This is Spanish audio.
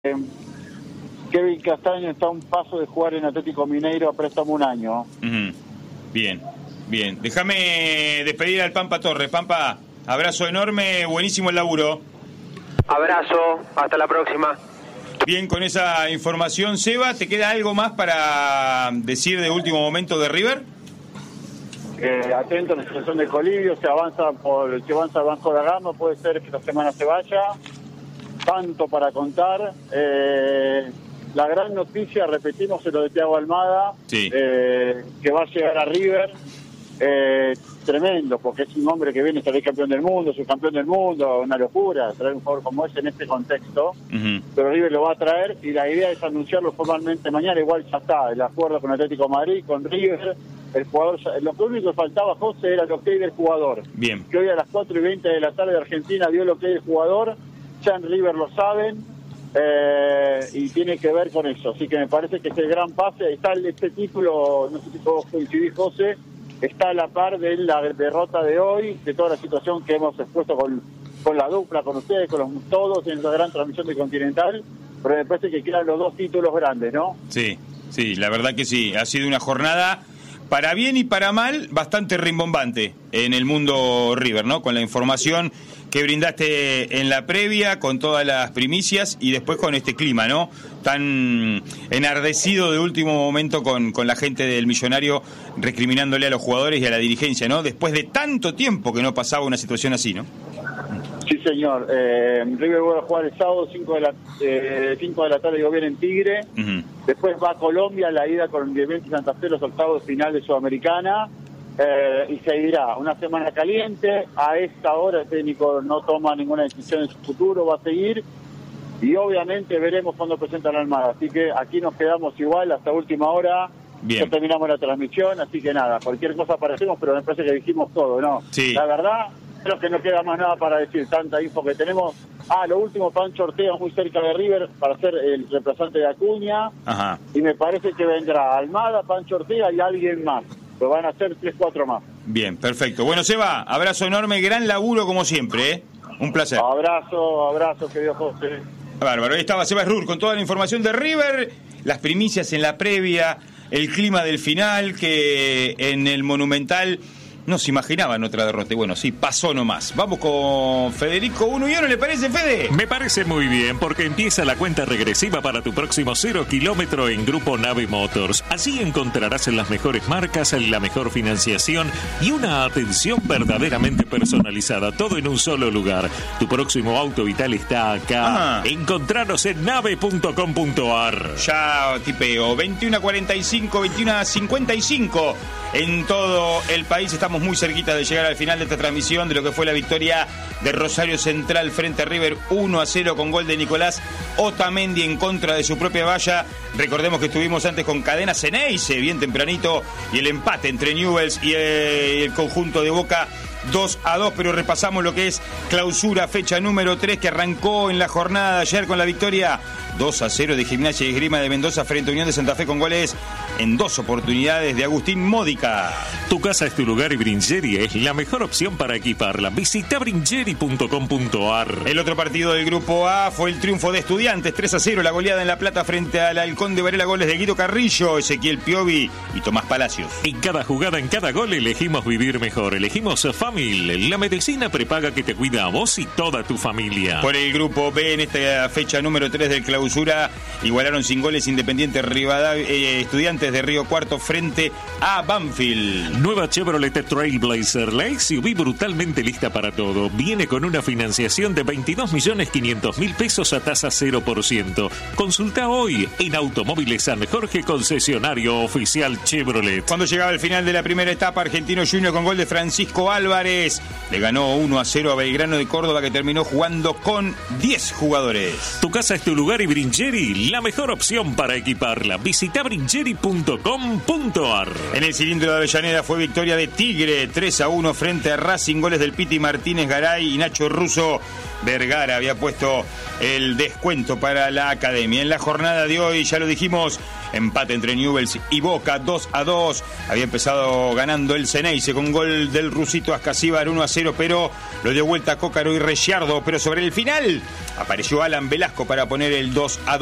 Kevin Castaño está a un paso de jugar en Atlético Mineiro a préstamo un año. Bien. Déjame despedir al Pampa Torres. Pampa, abrazo enorme, buenísimo el laburo. Abrazo, hasta la próxima. Bien, con esa información, Seba, ¿te queda algo más para decir de último momento de River? Atento a la situación de Colibio, se avanza al Banco de Gama, puede ser que esta semana se vaya. Tanto para contar. La gran noticia, repetimos, es lo de Thiago Almada, sí. Que va a llegar a River. Tremendo, porque es un hombre que viene a salir campeón del mundo, subcampeón del mundo, una locura traer un jugador como ese en este contexto. Pero River lo va a traer y la idea es anunciarlo formalmente mañana. Igual ya está el acuerdo con Atlético de Madrid, con River. El jugador, lo único que faltaba, José, era el ok del jugador. Bien. Que hoy a las 4:20 de la tarde de Argentina dio el ok del jugador. Ya en River lo saben. Y tiene que ver con eso, así que me parece que es el gran pase. Ahí está este título, no sé si todos coincidís, José, está a la par de la derrota de hoy, de toda la situación que hemos expuesto con la dupla, con ustedes, con todos en la gran transmisión de Continental, pero me parece que quedan los dos títulos grandes, ¿no? Sí, la verdad que sí, ha sido una jornada para bien y para mal bastante rimbombante en el mundo River, ¿no? Con la información que brindaste en la previa, con todas las primicias y después con este clima, ¿no? Tan enardecido de último momento con la gente del Millonario recriminándole a los jugadores y a la dirigencia, ¿no? Después de tanto tiempo que no pasaba una situación así, ¿no? Sí, señor. River va a jugar el sábado 5 de la tarde, digo bien, en Tigre. Después va a Colombia, la ida con Independiente Santa Fe, los octavos de final de Sudamericana. Y seguirá una semana caliente. A esta hora el técnico no toma ninguna decisión en su futuro, va a seguir y obviamente veremos cuándo presenta la Almada, así que aquí nos quedamos igual hasta última hora. Bien. Ya terminamos la transmisión, así que nada, cualquier cosa aparecemos, pero me parece que dijimos todo, ¿no? Sí. La verdad, creo que no queda más nada para decir, tanta info que tenemos. Lo último, Pancho Ortega muy cerca de River para ser el reemplazante de Acuña. Ajá. Y me parece que vendrá Almada, Pancho Ortega y alguien más. Pero van a ser 3-4 más. Bien, perfecto. Bueno, Seba, abrazo enorme, gran laburo como siempre, ¿eh? Un placer. Abrazo, querido José. Bárbaro, ahí estaba Seba Esrur con toda la información de River, las primicias en la previa, el clima del final, que en el Monumental no se imaginaban otra derrota. Y bueno, sí, pasó nomás. Vamos con Federico 1-1, ¿le parece, Fede? Me parece muy bien, porque empieza la cuenta regresiva para tu próximo 0 kilómetro en Grupo Nave Motors. Allí encontrarás las mejores marcas, la mejor financiación y una atención verdaderamente personalizada. Todo en un solo lugar. Tu próximo auto vital está acá. Encontranos en nave.com.ar. Ya tipeo, 21:45, 21:55 en todo el país. Estamos muy cerquita de llegar al final de esta transmisión de lo que fue la victoria de Rosario Central frente a River 1-0 con gol de Nicolás Otamendi en contra de su propia valla. Recordemos que estuvimos antes con Cadena Ceneice bien tempranito y el empate entre Newell's y el conjunto de Boca 2-2, pero repasamos lo que es clausura, fecha número 3 que arrancó en la jornada de ayer con la victoria 2-0 de Gimnasia y Esgrima de Mendoza frente a Unión de Santa Fe con goles en 2 oportunidades de Agustín Módica. Tu casa es tu lugar y Bringeri es la mejor opción para equiparla. Visita bringeri.com.ar. El otro partido del Grupo A fue el triunfo de Estudiantes 3-0, la goleada en La Plata frente al Halcón de Varela, goles de Guido Carrillo, Ezequiel Piovi y Tomás Palacios. En cada jugada, en cada gol elegimos vivir mejor. Elegimos Famil, la medicina prepaga que te cuida a vos y toda tu familia. Por el Grupo B, en esta fecha número 3 del clausura, igualaron sin goles Independiente Estudiantes de Río Cuarto frente a Banfield. Nueva Chevrolet Trailblazer, la SUV brutalmente lista para todo. Viene con una financiación de 22.500.000 pesos a tasa 0%. Consulta hoy en Automóviles San Jorge, concesionario oficial Chevrolet. Cuando llegaba el final de la primera etapa, Argentino Junior con gol de Francisco Álvarez le ganó 1-0 a Belgrano de Córdoba, que terminó jugando con 10 jugadores. Tu casa es tu lugar y Bringeri, la mejor opción para equiparla. Visita bringeri.com.ar. En el cilindro de Avellaneda fue victoria de Tigre 3-1 frente a Racing, goles del Piti Martínez Garay y Nacho Russo Vergara había puesto el descuento para la Academia. En la jornada de hoy, ya lo dijimos, empate entre Newell's y Boca, 2-2. Había empezado ganando el Ceneice con gol del rusito Ascasíbar, 1-0, pero lo dio vuelta Cócaro y Ricciardo. Pero sobre el final apareció Alan Velasco para poner el 2-2.